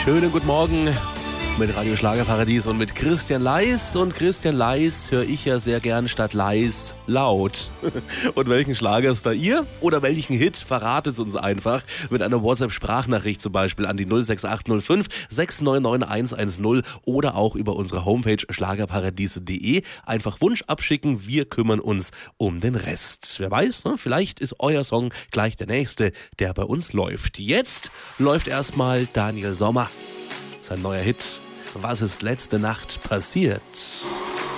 Schönen guten Morgen mit Radio Schlagerparadies und mit Christian Leis. Und Christian Leis höre ich ja sehr gern statt Leis laut. Und welchen Schlager ist da ihr? Oder welchen Hit? Verratet uns einfach mit einer WhatsApp-Sprachnachricht zum Beispiel an die 06805 699 110 oder auch über unsere Homepage schlagerparadies.de. Einfach Wunsch abschicken, wir kümmern uns um den Rest. Wer weiß, ne? Vielleicht ist euer Song gleich der nächste, der bei uns läuft. Jetzt läuft erstmal Daniel Sommer. Sein neuer Hit, Was ist letzte Nacht passiert?